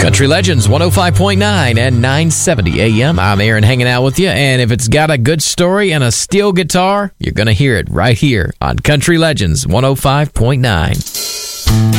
Country Legends 105.9 and 970 AM. I'm Aaron hanging out with you, and if it's got a good story and a steel guitar, you're going to hear it right here on Country Legends 105.9.